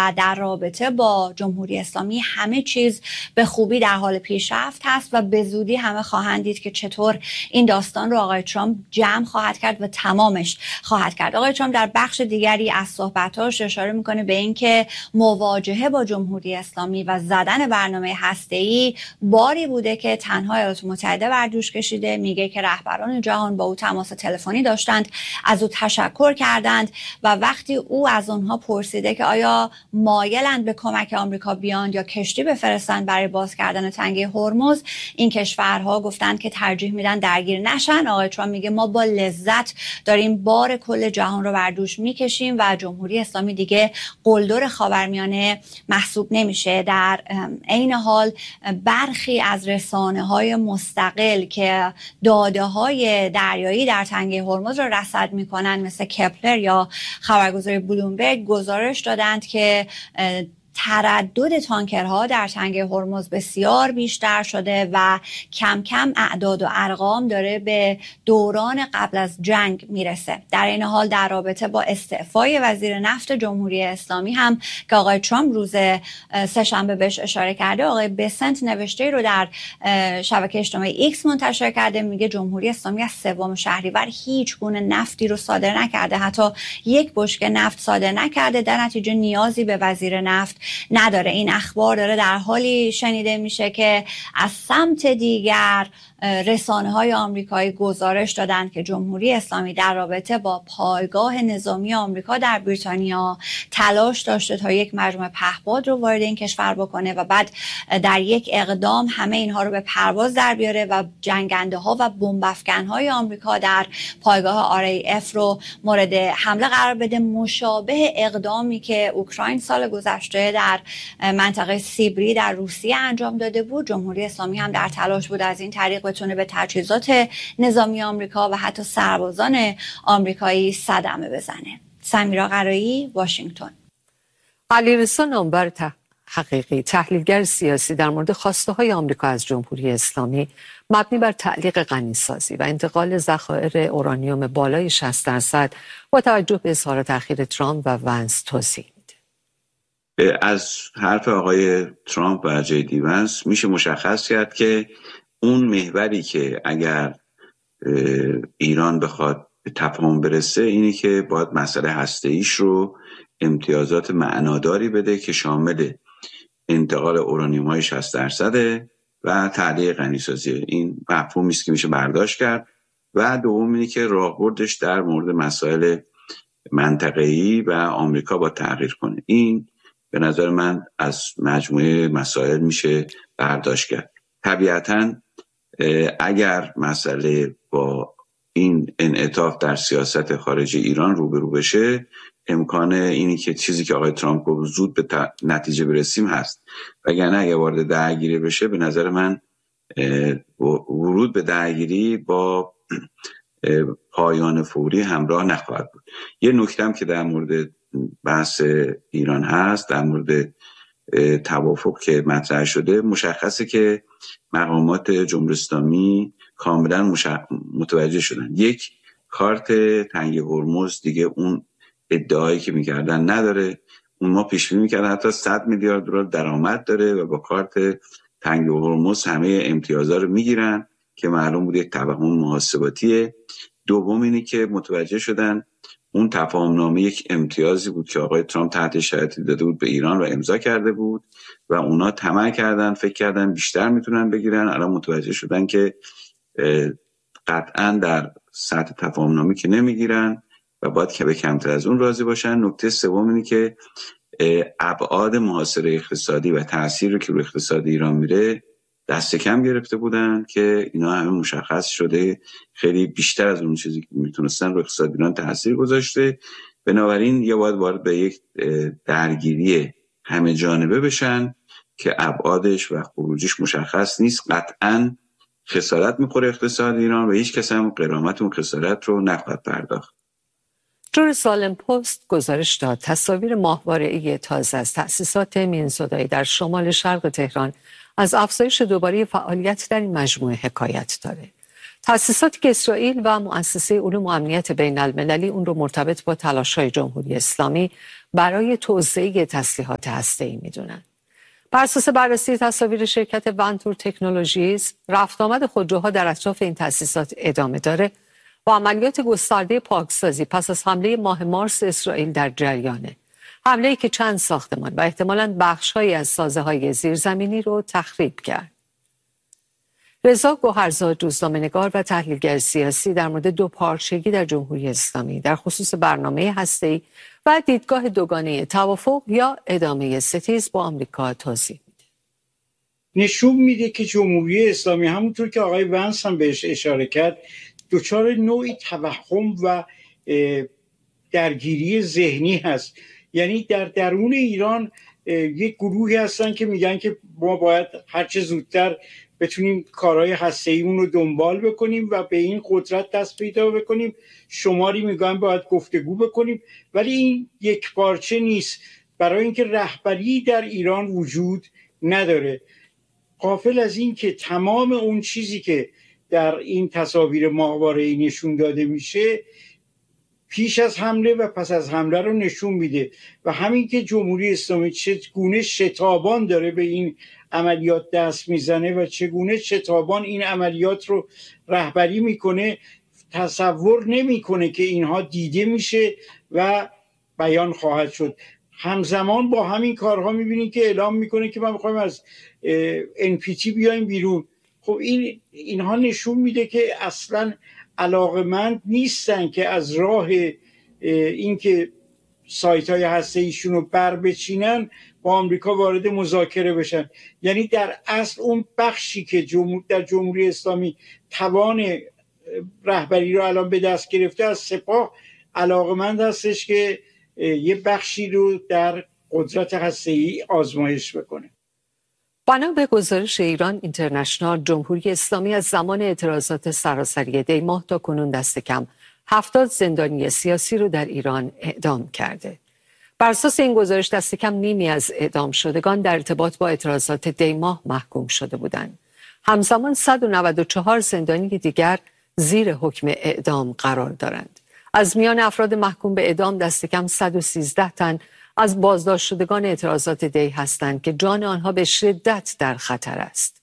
و در رابطه با جمهوری اسلامی همه چیز به خوبی در حال پیشرفت هست و به زودی همه خواهند دید که چطور این داستان رو آقای ترامپ جمع خواهد کرد و تمامش خواهد کرد. آقای ترامپ در بخش دیگری از صحبتاش اشاره میکنه به اینکه مواجهه با جمهوری اسلامی و زدن برنامه هسته‌ای باری بوده که تنها ایالات متحده بر دوش کشیده. میگه که رهبران جهان با او تماس تلفنی داشتند، از او تشکر کردند و وقتی او از اونها پرسیده که آیا مایلند به کمک آمریکا بیان یا کشتی بفرستند برای باز کردن تنگه هرمز، این کشورها گفتند که ترجیح میدن درگیر نشن. آقای ترامپ میگه ما با لذت داریم بار کل جهان رو بر دوش میکشیم و جمهوری اسلامی دیگه قلدر خاورمیانه محسوب نمیشه. در عین حال برخی از رسانه‌های مستقل که داده‌های دریایی در تنگه هرمز رو رصد میکنن مثل کپلر یا خبرگزاری بلومبرگ گزارش دادند که تردد تانکرها در تنگه هرمز بسیار بیشتر شده و کم کم اعداد و ارقام داره به دوران قبل از جنگ میرسه. در این حال در رابطه با استعفای وزیر نفت جمهوری اسلامی هم که آقای ترامپ روز سه‌شنبه بهش اشاره کرده، آقای بسنت نوشته رو در شبکه اجتماعی ایکس منتشر کرده. میگه جمهوری اسلامی از 3 شهریور هیچ گونه نفتی رو صادر نکرده، حتی یک بشکه نفت صادر نکرده، در نتیجه نیازی به وزیر نفت نداره. این اخبار داره در حالی شنیده میشه که از سمت دیگر رسانه‌های آمریکایی گزارش دادند که جمهوری اسلامی در رابطه با پایگاه نظامی آمریکا در بریتانیا تلاش داشته تا یک مجموعه پهپاد رو وارد این کشور بکنه و بعد در یک اقدام همه اینها رو به پرواز در بیاره و جنگنده‌ها و بمب افکن‌های آمریکا در پایگاه RAF رو مورد حمله قرار بده، مشابه اقدامی که اوکراین سال گذشته در منطقه سیبری در روسیه انجام داده بود. جمهوری اسلامی هم در تلاش بود از این طریق بتونه به تجهیزات نظامی آمریکا و حتی سربازان آمریکایی صدمه بزنه. سمیرا قرایی، واشنگتن. علیرضا نامور حقیقی، تحلیلگر سیاسی، در مورد خواسته های آمریکا از جمهوری اسلامی مبنی بر تعلیق غنیسازی و انتقال ذخایر اورانیوم بالای 60% با توجه به اظهارات اخیر ترامپ و ونس توضیح میده. از حرف آقای ترامپ و جی دی ونس میشه مشخص کرد که اون محوری که اگر ایران بخواد به تفاهم برسه اینی که باید مسئله هسته‌ایش رو امتیازات معناداری بده که شامل انتقال اورانیوم های 60% و تعلیق غنیسازی. این مفهومی است که میشه برداشت کرد. و دوم اینی که راهبردش در مورد مسائل منطقه‌ای و آمریکا با تغییر کنه. این به نظر من از مجموعه مسائل میشه برداشت کرد. طبیعتاً اگر مسئله با این انعطاف در سیاست خارجی ایران روبرو بشه، امکان اینی که چیزی که آقای ترامپ گفت زود به نتیجه برسیم هست. وگرنه اگر وارد درگیری بشه، به نظر من ورود به درگیری با پایان فوری همراه نخواهد بود. یه نکته هم که در مورد بحث ایران هست، در مورد توافق که مطرح شده، مشخصه که مقامات جمهوری اسلامی کاملا متوجه شدن. یک، کارت تنگه هرمز دیگه اون ادعایی که میکردن نداره. اون ما پیشبینی میکردن حتی 100 میلیارد دلار درآمد داره و با کارت تنگه هرمز همه امتیازها رو میگیرن که معلوم بود یک توهم محاسباتیه. دوم اینه که متوجه شدن اون تفاهمنامه یک امتیازی بود که آقای ترامپ تحت شرایطی داده بود به ایران و امضا کرده بود و اونا طمع کردن، فکر کردن بیشتر میتونن بگیرن. الان متوجه شدن که قطعا در سطح تفاهمنامه که نمیگیرن و باید که به کمتر از اون راضی باشن. نکته سوم اینه که ابعاد محاصره اقتصادی و تأثیری که روی اقتصاد ایران میره دست کم گرفته بودن که اینا همه مشخص شده خیلی بیشتر از اون چیزی که میتونستن روی اقتصاد ایران تأثیر گذاشته. بنابراین یا باید وارد به یک درگیری همه جانبه بشن که ابعادش و خروجیش مشخص نیست. قطعاً خسارت میخوره اقتصاد ایران و هیچ کس هم غرامت اون خسارت رو نخواهد پرداخت. جروسالم پست گزارش داد تصاویر ماهواره‌ای تازه از تأسیسات مینزودایی در شمال شرق تهران از افزایش دوباره فعالیت در این مجموعه حکایت داره. تأسیساتی که اسرائیل و مؤسسه علوم و امنیت بین المللی اون رو مرتبط با تلاش‌های جمهوری اسلامی برای توسعه تسلیحات هسته‌ای می‌دونن. بر اساس بررسی تصاویر شرکت ونتور تکنولوژیز، رفت آمد خودروها در اطراف این تأسیسات ادامه داره و عملیات گسترده پاکسازی پس از حمله ماه مارس اسرائیل در جریانه. حمله‌ای که چند ساختمان و احتمالاً بخش‌هایی از سازه‌های زیرزمینی رو تخریب کرد. رضا گوهرزاد، روزنامه‌نگار و تحلیلگر سیاسی، در مورد دوپارچگی در جمهوری اسلامی در خصوص برنامه هسته‌ای و دیدگاه دوگانه توافق یا ادامه ستیز با آمریکا توضیح میده. نشون میده که جمهوری اسلامی، همونطور که آقای ونس هم بهش اشاره کرد، دچار نوعی توهم و درگیری ذهنی هست. یعنی در درون ایران یک گروهی هستن که میگن که ما باید هرچه زودتر بتونیم کارهای هسته‌ایمون رو دنبال بکنیم و به این قدرت دست پیدا بکنیم. شماری میگن باید گفتگو بکنیم، ولی این یک پارچه نیست، برای اینکه رهبری در ایران وجود نداره. غافل از این که تمام اون چیزی که در این تصاویر ماهواره‌ای نشون داده میشه پیش از حمله و پس از حمله رو نشون میده و همین که جمهوری اسلامی چگونه شتابان داره به این عملیات دست میزنه و چگونه شتابان این عملیات رو رهبری میکنه، تصور نمیکنه که اینها دیده میشه و بیان خواهد شد. همزمان با همین کارها میبینید که اعلام میکنه که ما میخوایم از NPT بیایم بیرون. خب اینها نشون میده که اصلا علاقمند نیستن که از راه اینکه سایت های هسته ایشون رو بر بچینن با آمریکا وارد مذاکره بشن. یعنی در اصل اون بخشی که در جمهوری اسلامی توان رهبری رو الان به دست گرفته، از سپاه علاقمند هستش که یه بخشی رو در قدرت هسته‌ای آزمایش بکنه. بنا به گزارش ایران اینترنشنال، جمهوری اسلامی از زمان اعتراضات سراسری دی ماه تا کنون دست کم 70 زندانی سیاسی رو در ایران اعدام کرده. بر اساس این گزارش دست کم نیمی از اعدام شدگان در ارتباط با اعتراضات دی ماه محکوم شده بودند. همزمان 194 زندانی دیگر زیر حکم اعدام قرار دارند. از میان افراد محکوم به اعدام دست کم 113 تن از بازداشت شدگان اعتراضات دی هستند که جان آنها به شدت در خطر است.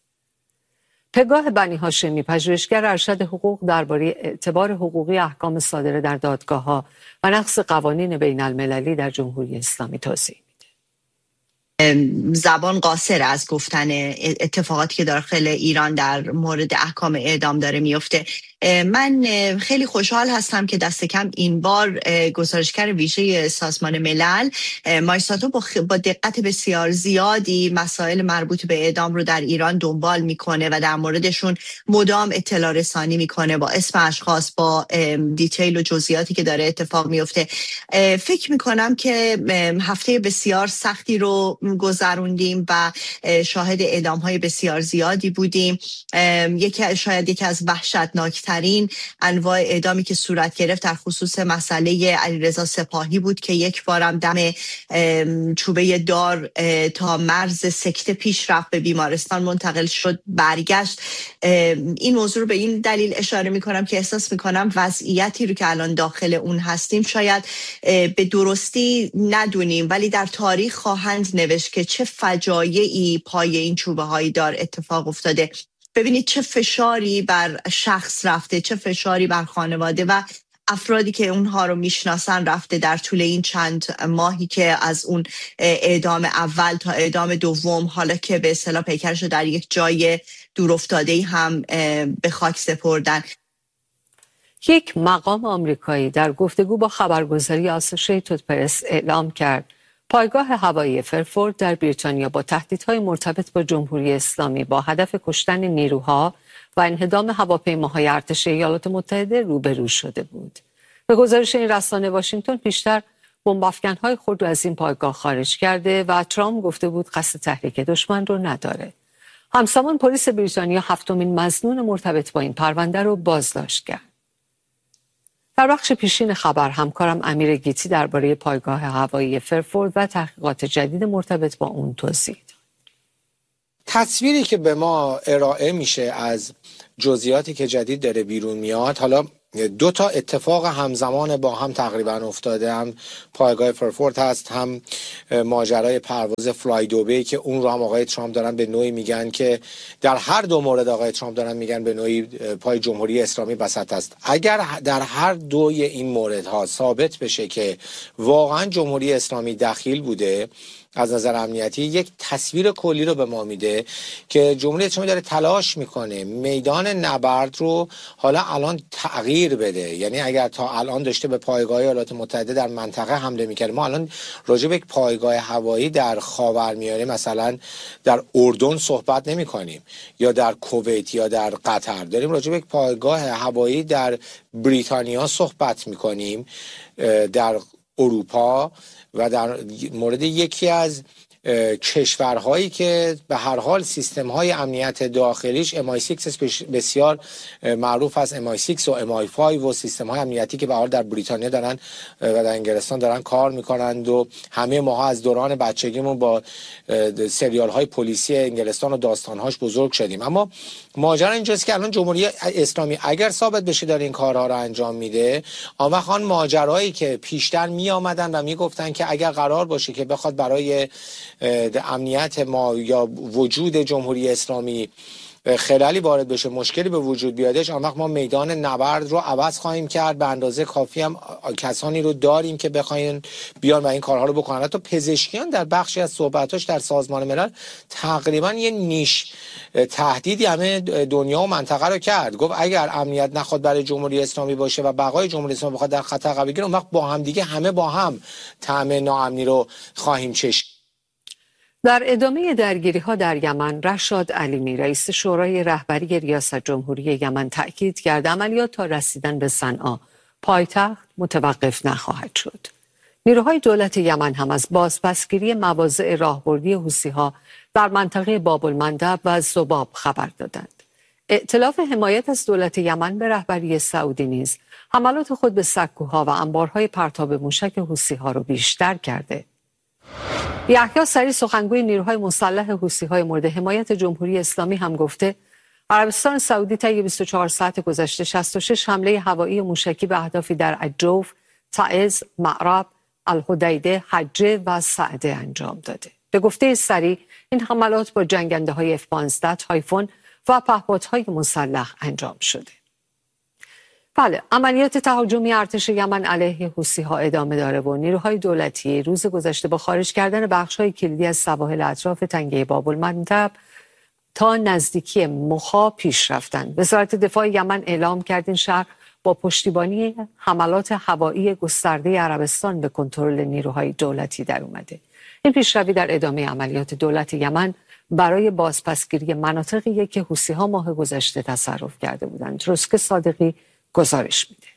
پگاه بنی هاشمی، پژوهشگر ارشد حقوق، درباره اعتبار حقوقی احکام صادره در دادگاه‌ها و نقض قوانین بین المللی در جمهوری اسلامی توضیح میده. زبان قاصر از گفتن اتفاقاتی که داخل ایران در مورد احکام اعدام داره میفته. من خیلی خوشحال هستم که دست کم این بار گزارشگر ویژه سازمان ملل مایساتو با دقت بسیار زیادی مسائل مربوط به اعدام رو در ایران دنبال میکنه و در موردشون مدام اطلاع رسانی میکنه با اسم اشخاص، با دیتیل و جزئیاتی که داره اتفاق میفته. فکر میکنم که هفته بسیار سختی رو گذروندیم و شاهد اعدام‌های بسیار زیادی بودیم. شاید یکی از وحشتناکترین انواع اعدامی که صورت گرفت در خصوص مسئله علیرضا سپاهی بود که یک بارم دم چوبه دار تا مرز سکته پیش رفت، به بیمارستان منتقل شد، برگشت. این موضوع رو به این دلیل اشاره می‌کنم که احساس می‌کنم وضعیتی رو که الان داخل اون هستیم شاید به درستی ندونیم، ولی در تاریخ خواهند نوشت که چه فجایعی پای این چوبه های دار اتفاق افتاده. ببینید چه فشاری بر شخص رفته، چه فشاری بر خانواده و افرادی که اونها رو میشناسن رفته در طول این چند ماهی که از اون اعدام اول تا اعدام دوم، حالا که به اصطلاح پیکرش رو در یک جای دورافتاده‌ای هم به خاک سپردن. یک مقام آمریکایی در گفتگو با خبرگزاری آسوشیتد پرس اعلام کرد پایگاه هوایی فرفورد در بریتانیا با تهدیدهای مرتبط با جمهوری اسلامی با هدف کشتن نیروها و انهدام هواپیماهای ارتش ایالات متحده روبرو شده بود. به گزارش این رسانه، واشنگتن پیشتر بمب افکن‌های خود را از این پایگاه خارج کرده و ترامپ گفته بود قصد تحریک دشمن رو نداره. همزمان پلیس بریتانیا هفتمین مظنون مرتبط با این پرونده رو بازداشت کرد. در بخش پیشین خبر همکارم امیر گیتی درباره پایگاه هوایی فرفورد و تحقیقات جدید مرتبط با اون توضیح داد. تصویری که به ما ارائه میشه از جزئیاتی که جدید داره بیرون میاد، حالا دو تا اتفاق همزمان با هم تقریبا افتاده، هم پایگاه فرانکفورت هست، هم ماجرای پرواز فلای دوبی که اون رو هم آقای ترامپ دارن به نوعی میگن که در هر دو مورد آقای ترامپ دارن میگن به نوعی پای جمهوری اسلامی وسط است. اگر در هر دوی این موردها ثابت بشه که واقعا جمهوری اسلامی دخیل بوده از نظر امنیتی، یک تصویر کلی رو به ما میده که جمهوری اسلامی داره تلاش میکنه میدان نبرد رو حالا الان تغییر بده. یعنی اگر تا الان داشته به پایگاه ایالات متحده در منطقه حمله میکرد، ما الان راجع به یک پایگاه هوایی در خاورمیانه مثلا در اردن صحبت نمیکنیم یا در کویت یا در قطر، داریم راجع به یک پایگاه هوایی در بریتانیا صحبت میکنیم، در اروپا و در مورد یکی از کشورهایی که به هر حال سیستم‌های امنیت داخلیش MI6 بسیار معروف است، MI6 و MI5 و سیستم‌های امنیتی که به هر حال در بریتانیا دارن و در انگلستان دارن کار میکنند و همه ماها از دوران بچگیمون با سریال‌های پلیسی انگلستان و داستان‌هاش بزرگ شدیم. اما ماجرا اینجاست که الان جمهوری اسلامی اگر ثابت بشه داره این کارها رو انجام میده، آن وقت ماجرایی که پیشتر می آمدن و میگفتن که اگر قرار باشه که بخواد برای امنیت ما یا وجود جمهوری اسلامی خلالی وارد بشه، مشکلی به وجود بیادش، آن وقت ما میدان نبرد رو عوض خواهیم کرد. به اندازه کافی هم کسانی رو داریم که بخواین بیان و این کارها رو بکنن. حتی پزشکیان در بخشی از صحبتاش در سازمان ملل تقریبا یه نیش تهدیدی همه دنیا و منطقه رو کرد. گفت اگر امنیت نخواد برای جمهوری اسلامی باشه و بقای جمهوری اسلامی بخواد در خطر قرار بگیره، اون وقت با هم دیگه همه با هم طعم ناامنی رو خواهیم چشید. در ادامه درگیری‌ها در یمن، رشاد علیمی رئیس شورای رهبری ریاست جمهوری یمن تأکید کرد عملیات تا رسیدن به صنعا پایتخت متوقف نخواهد شد. نیروهای دولت یمن هم از بازپسگیری مواضع راهبردی حوثی‌ها در منطقه باب المندب و ذباب خبر دادند. ائتلاف حمایت از دولت یمن به رهبری سعودی نیز حملات خود به سکوها و انبارهای پرتاب موشک حوثی‌ها را بیشتر کرده. یحیی سریع سخنگوی نیروهای مسلح حوثی‌های مورد حمایت جمهوری اسلامی هم گفته عربستان سعودی طی 24 ساعت گذشته 66 حمله هوایی موشکی به اهدافی در الجوف، تعز، معرب، الحدیده، حجه و سعده انجام داده. به گفته سریع این حملات با جنگنده‌های F-15 تایفون و پهپادهای مسلح انجام شده. بله، عملیات تهاجمی ارتش یمن علیه حوثی‌ها ادامه داره و نیروهای دولتی روز گذشته با خارج کردن بخش‌های کلیدی از سواحل اطراف تنگه باب المندب تا نزدیکی مخا پیش رفتند. وزارت دفاع یمن اعلام کرد این شهر با پشتیبانی حملات هوایی گسترده عربستان به کنترل نیروهای دولتی در اومده. این پیشروی در ادامه عملیات دولت یمن برای بازپسگیری مناطقی که حوثی‌ها ماه گذشته تصرف کرده بودند. رزق صادقی گزارش میده.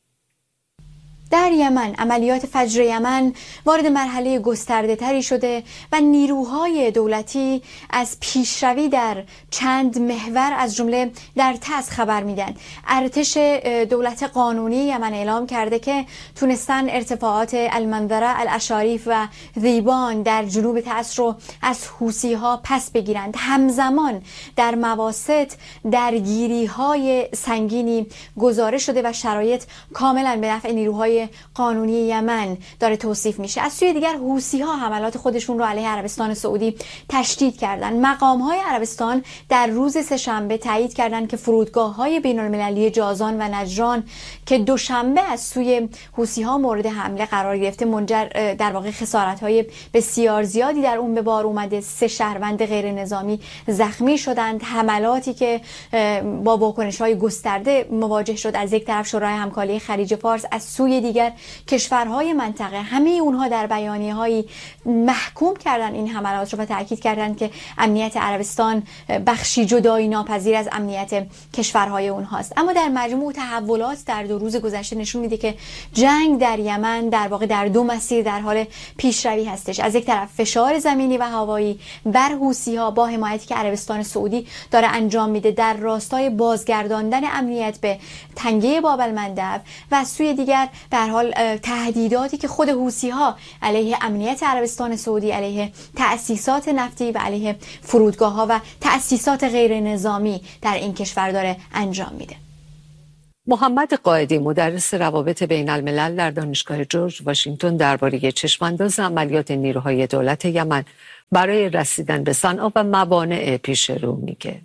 در یمن عملیات فجر یمن وارد مرحله گسترده تری شده و نیروهای دولتی از پیشروی در چند محور از جمله در تعز خبر میدن. ارتش دولت قانونی یمن اعلام کرده که تونستن ارتفاعات المنظره، الاشاریف و ذیبان در جنوب تعز رو از حوثی‌ها پس بگیرند. همزمان در مواسط درگیری‌های سنگینی گزارش شده و شرایط کاملا به نفع نیروهای قانونی یمن داره توصیف میشه. از سوی دیگر حوثی‌ها حملات خودشون رو علیه عربستان سعودی تشدید کردن. مقام‌های عربستان در روز سه‌شنبه تایید کردند که فرودگاه‌های بین‌المللی جازان و نجران که دوشنبه از سوی حوثی‌ها مورد حمله قرار گرفته منجر در واقع خسارت‌های بسیار زیادی در اون به بار اومده. 3 شهروند غیر نظامی زخمی شدند. حملاتی که با واکنش‌های گسترده مواجه شد از یک طرف شورای همکاری خلیج فارس، از سوی دیگر کشورهای منطقه، همه اونها در بیانیه‌هایی محکوم کردن این حملات رو و تاکید کردن که امنیت عربستان بخشی جدایی ناپذیر از امنیت کشورهای اونهاست. اما در مجموع تحولات در 2 روز گذشته نشون میده که جنگ در یمن در واقع در 2 مسیر در حال پیشروی هستش. از یک طرف فشار زمینی و هوایی بر حوثی‌ها با حمایتی که عربستان سعودی داره انجام میده در راستای بازگرداندن امنیت به تنگه باب المندب و از سوی دیگر به هر حال تهدیداتی که خود حوثی‌ها علیه امنیت عربستان سعودی، علیه تأسیسات نفتی و علیه فرودگاه‌ها و تأسیسات غیر نظامی در این کشور داره انجام میده. محمد قائدی مدرس روابط بین الملل در دانشگاه جورج واشنگتن درباره چشمانداز عملیات نیروهای دولت یمن برای رسیدن به صنعا و موانع پیش رو میگه.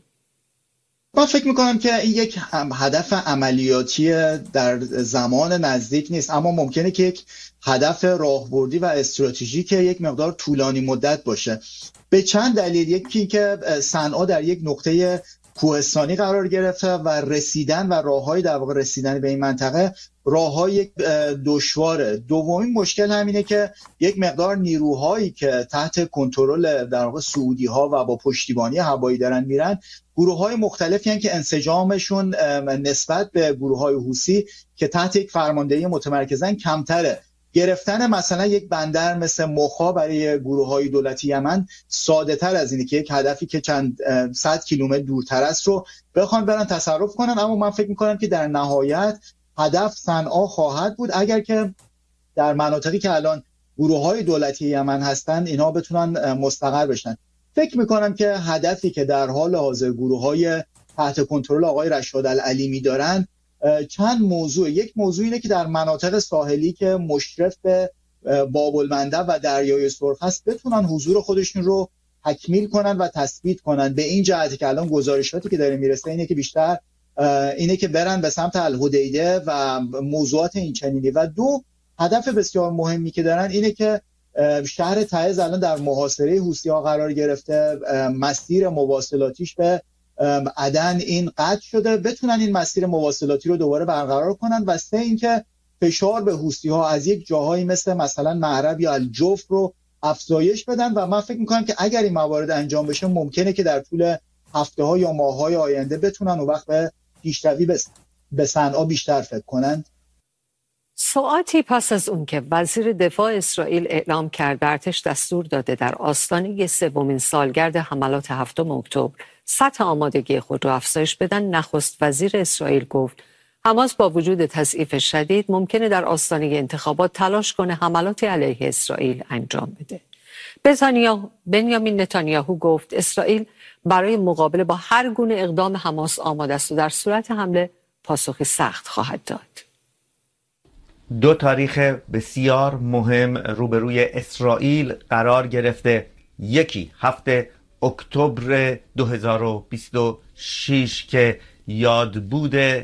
من فکر میکنم که این یک هدف عملیاتی در زمان نزدیک نیست، اما ممکنه که یک هدف راهبردی و استراتژیک یک مقدار طولانی مدت باشه. به چند دلیل. یکی که صنعا در یک نقطه کوهستانی قرار گرفته و رسیدن و راههای در واقع رسیدن به این منطقه راههای دشواره. دومین مشکل همینه که یک مقدار نیروهایی که تحت کنترل در واقع سعودی ها و با پشتیبانی هوایی دارن میرن، گروه‌های مختلفی هستند که انسجامشون نسبت به گروه‌های حوثی که تحت یک فرماندهی متمرکزن کمتره. گرفتن مثلا یک بندر مثل مخا برای گروه‌های دولتی یمن ساده تر از اینه که یک هدفی که چند صد کیلومتر دورتر است رو بخوان برن تصرف کنن. اما من فکر می‌کنم که در نهایت هدف صنعا خواهد بود، اگر که در مناطقی که الان گروه‌های دولتی یمن هستن اینها بتونن مستقر بشن. فکر می‌کنم که هدفی که در حال حاضر گروه‌های تحت کنترل آقای رشاد العلیمی دارن چند موضوع. یک موضوع اینه که در مناطق ساحلی که مشرف به باب المندب و دریای سرخ است بتونن حضور خودشون رو تکمیل کنن و تثبیت کنن. به این جهتی که الان گزارشاتی که داره میرسه اینه که بیشتر اینه که برن به سمت الحدیده و موضوعات این چنینی. و دو هدف بسیار مهمی که دارن اینه که شهر تعز الان در محاصره حوثی‌ها قرار گرفته، مسیر مواصلاتیش به عدن این قطع شده، بتونن این مسیر مواصلاتی رو دوباره برقرار کنن. و سه اینکه فشار به حوثی‌ها از یک جاهایی مثلا معرب یا الجوف رو افزایش بدن. و من فکر می‌کنم که اگر این موارد انجام بشه ممکنه که در طول هفته‌ها یا ماه‌های آینده بتونن اون وقت به پیشروی به صنعا بیشتر فکر کنند. ساعتی پس از اون که وزیر دفاع اسرائیل اعلام کرد به ارتش دستور داده در آستانه سومین سالگرد حملات 7 اکتبر سطح آمادگی خود را افزایش بدن، نخست وزیر اسرائیل گفت حماس با وجود تضعیف شدید ممکنه در آستانه انتخابات تلاش کنه حملات علیه اسرائیل انجام بده. بنیامین نتانیاهو گفت اسرائیل برای مقابله با هر گونه اقدام حماس آماده است و در صورت حمله پاسخی سخت خواهد داد. دو تاریخ بسیار مهم روبروی اسرائیل قرار گرفته. یکی 7 اکتبر 2026 که یادبود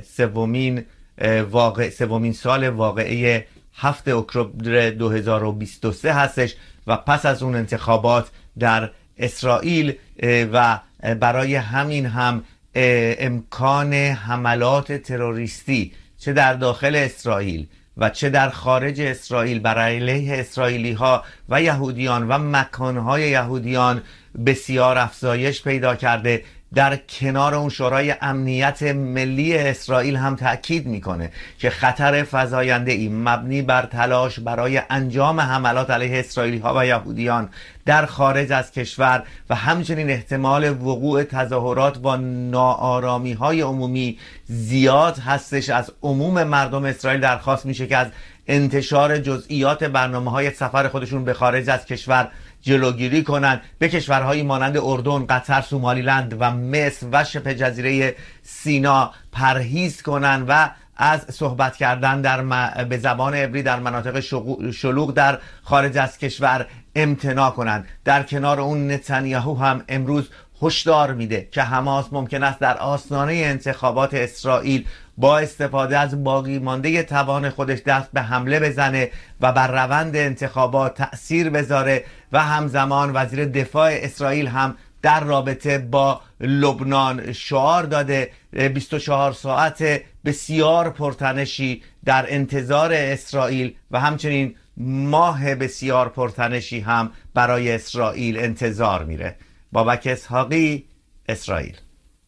سومین سال واقعه 7 اکتبر 2023 هستش و پس از اون انتخابات در اسرائیل و برای همین هم امکان حملات تروریستی چه در داخل اسرائیل و چه در خارج اسرائیل بر علیه اسرائیلی ها و یهودیان و مکانهای یهودیان بسیار افزایش پیدا کرده. در کنار اون شورای امنیت ملی اسرائیل هم تأکید میکنه که خطر فزاینده ای مبنی بر تلاش برای انجام حملات علیه اسرائیلی ها و یهودیان در خارج از کشور و همچنین احتمال وقوع تظاهرات و ناآرامی های عمومی زیاد هستش. از عموم مردم اسرائیل درخواست میشه که از انتشار جزئیات برنامه‌های سفر خودشون به خارج از کشور جلوگیری کنند، به کشورهایی مانند اردن، قطر، سومالیلند و مصر و شبه جزیره سینا پرهیز کنند و از صحبت کردن به زبان عبری در مناطق شلوغ در خارج از کشور امتناع کنند. در کنار اون نتانیاهو هم امروز هشدار میده که حماس ممکن است در آستانه انتخابات اسرائیل با استفاده از باقی مانده توان خودش دست به حمله بزنه و بر روند انتخابات تأثیر بذاره. و همزمان وزیر دفاع اسرائیل هم در رابطه با لبنان شعار داده 24 ساعت بسیار پرتنشی در انتظار اسرائیل و همچنین ماه بسیار پرتنشی هم برای اسرائیل انتظار میره. بابک اسحاقی، اسرائیل.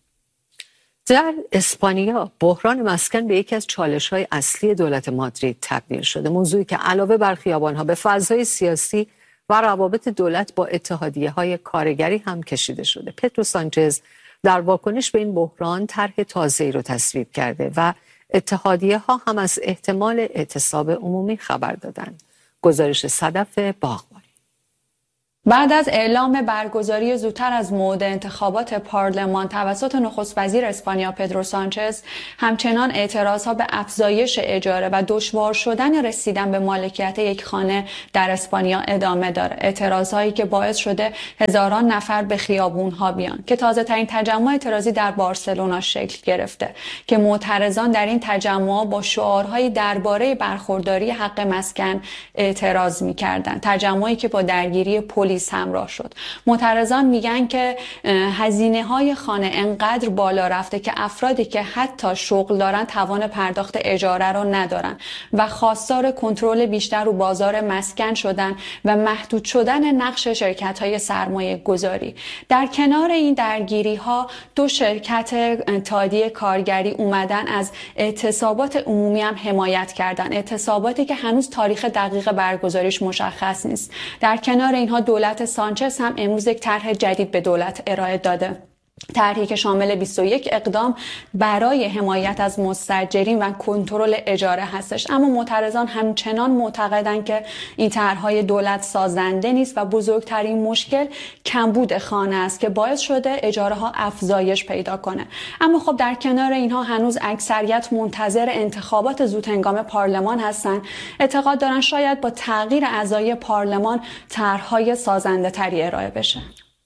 در اسپانیا بحران مسکن به یکی از چالش‌های اصلی دولت مادرید تبدیل شده، موضوعی که علاوه بر خیابان‌ها به فضای سیاسی و روابط دولت با اتحادیه‌های کارگری هم کشیده شده. پدرو سانچز در واکنش به این بحران طرح تازه‌ای رو تصویب کرده و اتحادیه‌ها هم از احتمال اعتصاب عمومی خبر دادند. گزارش صدف باغبانی. بعد از اعلام برگزاری زودتر از موعد انتخابات پارلمان توسط نخست وزیر اسپانیا پدرو سانچز، همچنان اعتراضها به افزایش اجاره و دشوار شدن رسیدن به مالکیت یک خانه در اسپانیا ادامه داره. اعتراضهایی که باعث شده هزاران نفر به خیابونها بیان که تازه ترین تجمع اعتراضی در بارسلونا شکل گرفته که معترضان در این تجمع با شعارهای درباره برخورداری حق مسکن اعتراض می‌کردند. تجمعی که با درگیری پلیس همراه شد. معترضان میگن که هزینه‌های خانه انقدر بالا رفته که افرادی که حتی شغل دارن توان پرداخت اجاره رو ندارن و خواستار کنترل بیشتر رو بازار مسکن شدن و محدود شدن نقش شرکت‌های سرمایه‌گذاری. در کنار این درگیری‌ها دو شرکت اتحادیه کارگری اومدن از اعتصابات عمومی هم حمایت کردن. اعتصاباتی که هنوز تاریخ دقیق برگزاریش مشخص نیست. در کنار اینها دولت سانچز هم امروز یک طرح جدید به دولت ارائه داده. طرحی که شامل 21 اقدام برای حمایت از مستاجرین و کنترل اجاره هستش، اما معترضان همچنان معتقدند که این طرحهای دولت سازنده نیست و بزرگترین مشکل کمبود خانه است که باعث شده اجاره ها افزایش پیدا کنه. اما خب در کنار اینها هنوز اکثریت منتظر انتخابات زودهنگام پارلمان هستند. اعتقاد دارن شاید با تغییر اعضای پارلمان طرحهای سازنده تری ارائه بشه.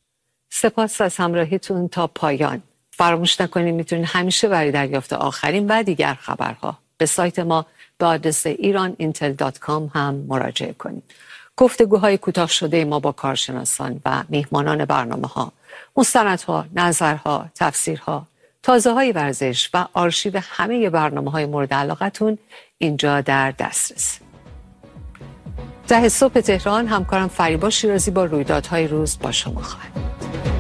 سپاس از همراهیتون تا پایان. فراموش نکنید میتونید همیشه برای دریافت آخرین و دیگر خبرها به سایت ما به آدرس iran.intel.com هم مراجعه کنید. گفتگوهای کوتاه شده ما با کارشناسان و میهمانان برنامه‌ها، مستندها، نظرها، تفسیرها، تازه‌های ورزش و آرشیو همه برنامه‌های مورد علاقتون اینجا در دسترس. 10 صبح تهران همکارم فریبا شیرازی با رویدادهای روز با شما خواهد.